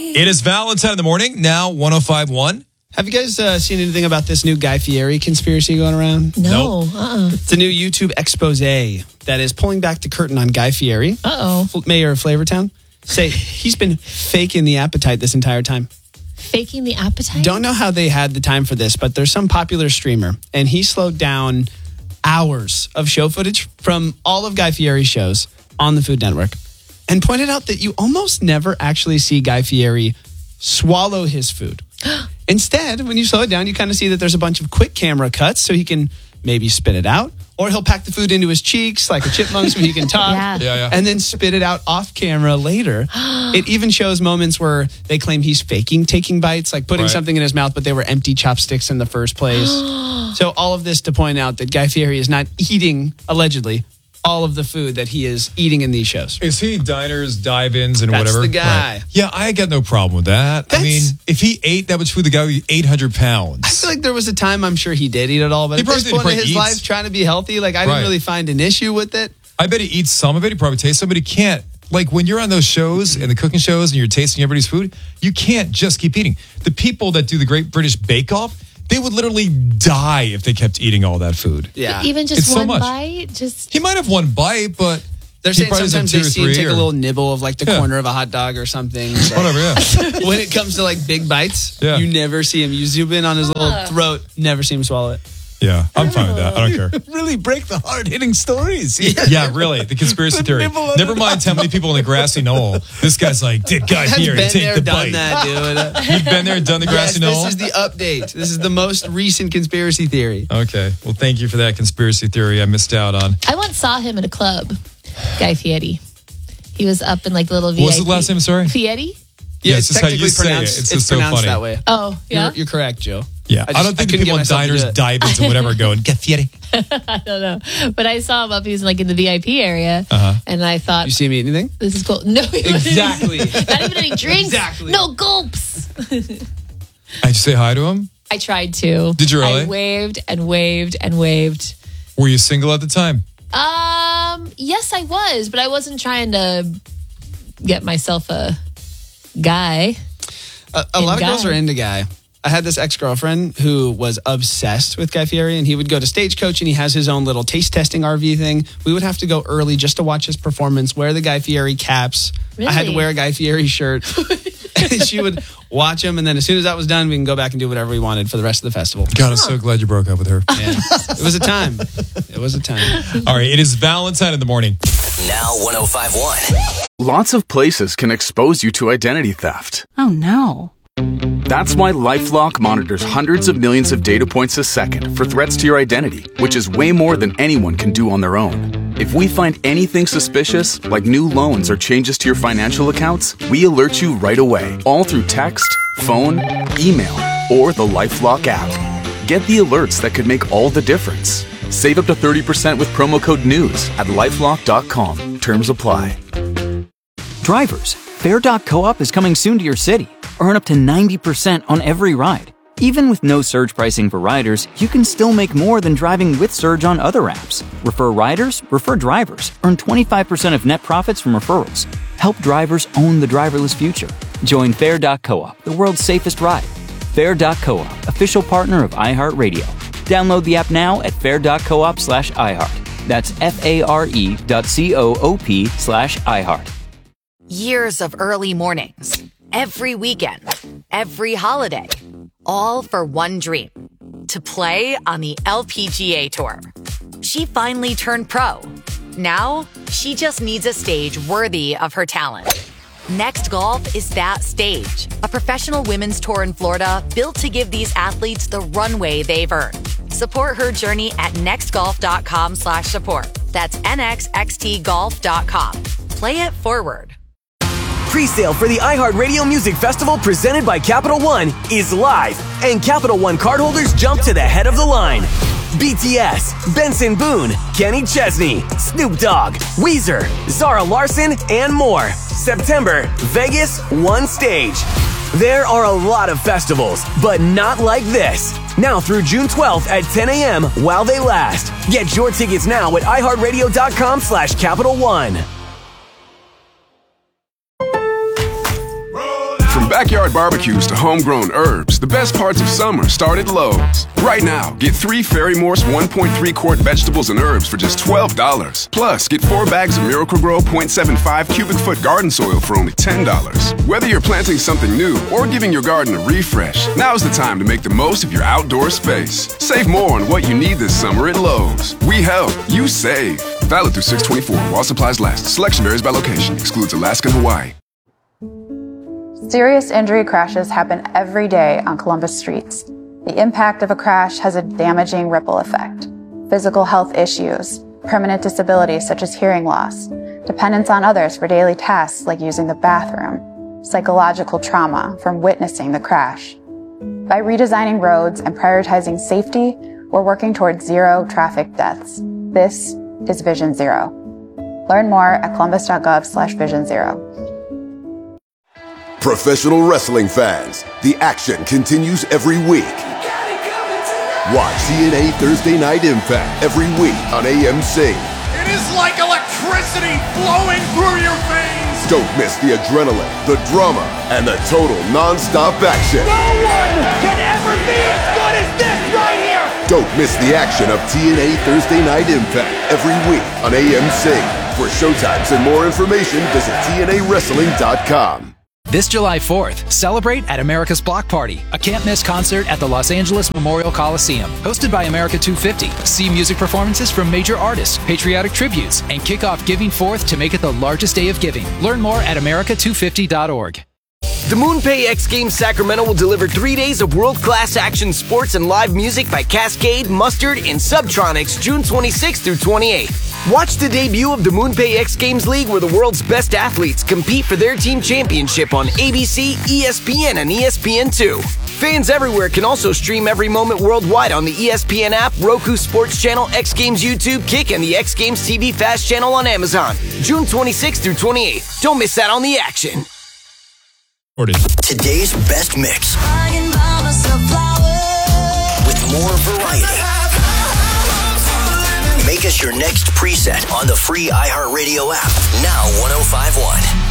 It is Valentine in the morning, now 105.1. Have you guys seen anything about this new Guy Fieri conspiracy going around? No. It's a new YouTube expose that is pulling back the curtain on Guy Fieri, mayor of Flavortown. Say he's been faking the appetite this entire time. Faking the appetite? Don't know how they had the time for this, but there's some popular streamer, and he slowed down hours of show footage from all of Guy Fieri's shows on the Food Network and pointed out that you almost never actually see Guy Fieri swallow his food. Instead, when you slow it down, you kind of see that there's a bunch of quick camera cuts so he can maybe spit it out, or he'll pack the food into his cheeks like a chipmunk so he can talk, and then spit it out off camera later. It even shows moments where they claim he's faking taking bites, like putting something in his mouth, but they were empty chopsticks in the first place. So all of this to point out that Guy Fieri is not eating, allegedly, all of the food that he is eating in these shows. Is he diners, dive-ins, and That's whatever? the guy. Right. Yeah, I got no problem with that. I mean, if he ate that much food, the guy would be 800 pounds. I feel like there was a time I'm sure he did eat it all, but at this point in his life, trying to be healthy, like I didn't really find an issue with it. I bet he eats some of it. He probably tastes some, but he can't. Like when you're on those shows and the cooking shows and you're tasting everybody's food, you can't just keep eating. The people that do the Great British Bake Off, they would literally die if they kept eating all that food. Yeah. Even just one bite? He might have one bite, but they're saying sometimes they see him take a little nibble of like the corner of a hot dog or something. Whatever, When it comes to like big bites, you never see him. You zoom in on his little throat, never see him swallow it. Yeah, I'm fine with that. I don't care. Really break the hard-hitting stories. Yeah, really. The conspiracy theory. Never mind how many people in the grassy knoll. This guy's like, did Guy Fieri take the bite? You've been there, done the grassy knoll? This is the update. This is the most recent conspiracy theory. Okay. Well, thank you for that conspiracy theory I missed out on. I once saw him at a club, Guy Fieri. He was up in like little VIP. What was the last name, sorry? Fieri? Yeah, it's just how you say it. It's just so funny. That way. Oh, yeah? You're correct, Joe. Yeah, I don't think the people in diners, dive-ins, and whatever going, Guy Fieri. I don't know. But I saw him up. He was like in the VIP area. And I thought... You see him eat anything? This is cool. No. Exactly. Not even any drinks. Exactly. No gulps. Did you say hi to him? I tried to. Did you really? I waved and waved and waved. Were you single at the time? Yes, I was. But I wasn't trying to get myself a guy. A lot of girls are into Guy. I had this ex-girlfriend who was obsessed with Guy Fieri, and he would go to Stagecoach, and he has his own little taste testing RV thing. We would have to go early just to watch his performance, wear the Guy Fieri caps. Really? I had to wear a Guy Fieri shirt. And she would watch him, and then as soon as that was done, we can go back and do whatever we wanted for the rest of the festival. God, I'm so glad you broke up with her. Yeah. It was a time. It was a time. All right, it is Valentine in the morning. Now 105.1. Lots of places can expose you to identity theft. Oh, no. That's why LifeLock monitors hundreds of millions of data points a second for threats to your identity, which is way more than anyone can do on their own. If we find anything suspicious, like new loans or changes to your financial accounts, we alert you right away, all through text, phone, email, or the LifeLock app. Get the alerts that could make all the difference. Save up to 30% with promo code NEWS at LifeLock.com. Terms apply. Drivers, Fair.coop is coming soon to your city. Earn up to 90% on every ride. Even with no surge pricing for riders, you can still make more than driving with Surge on other apps. Refer riders, refer drivers. Earn 25% of net profits from referrals. Help drivers own the driverless future. Join Fair.coop, the world's safest ride. Fair.coop, official partner of iHeartRadio. Download the app now at fair.coop/iHeart. That's FARE.coop/iHeart. Years of early mornings, every weekend, every holiday, all for one dream, to play on the LPGA Tour. She finally turned pro. Now, she just needs a stage worthy of her talent. Next Golf is that stage, a professional women's tour in Florida built to give these athletes the runway they've earned. Support her journey at nextgolf.com/support. That's nxxtgolf.com. Play it forward. Pre-sale for the iHeartRadio Music Festival presented by Capital One is live, and Capital One cardholders jump to the head of the line. BTS, Benson Boone, Kenny Chesney, Snoop Dogg, Weezer, Zara Larsson, and more. September, Vegas, one stage. There are a lot of festivals, but not like this. Now through June 12th at 10 a.m. while they last. Get your tickets now at iHeartRadio.com/Capital One. From backyard barbecues to homegrown herbs, the best parts of summer start at Lowe's. Right now, get 3 Ferry Morse 1.3 quart vegetables and herbs for just $12. Plus, get 4 bags of Miracle-Gro 0.75 cubic foot garden soil for only $10. Whether you're planting something new or giving your garden a refresh, now's the time to make the most of your outdoor space. Save more on what you need this summer at Lowe's. We help, you save. Valid through 6/24 while supplies last. Selection varies by location. Excludes Alaska and Hawaii. Serious injury crashes happen every day on Columbus streets. The impact of a crash has a damaging ripple effect. Physical health issues, permanent disabilities such as hearing loss, dependence on others for daily tasks like using the bathroom, psychological trauma from witnessing the crash. By redesigning roads and prioritizing safety, we're working towards 0 traffic deaths. This is Vision Zero. Learn more at columbus.gov/vision0. Professional wrestling fans, the action continues every week. Watch TNA Thursday Night Impact every week on AMC. It is like electricity flowing through your veins. Don't miss the adrenaline, the drama, and the total non-stop action. No one can ever be as good as this right here. Don't miss the action of TNA Thursday Night Impact every week on AMC. For showtimes and more information, visit TNAWrestling.com. This July 4th, celebrate at America's Block Party, a can't-miss concert at the Los Angeles Memorial Coliseum. Hosted by America 250, see music performances from major artists, patriotic tributes, and kick off Giving Forth to make it the largest day of giving. Learn more at america250.org. The MoonPay X Games Sacramento will deliver 3 days of world-class action sports and live music by Cascade, Mustard, and Subtronics June 26th through 28th. Watch the debut of the MoonPay X Games League where the world's best athletes compete for their team championship on ABC, ESPN, and ESPN2. Fans everywhere can also stream every moment worldwide on the ESPN app, Roku Sports Channel, X Games YouTube, Kick, and the X Games TV Fast channel on Amazon. June 26th through 28th. Don't miss out on the action. Today's best mix. With more variety. Make us your next preset on the free iHeartRadio app. Now 105.1.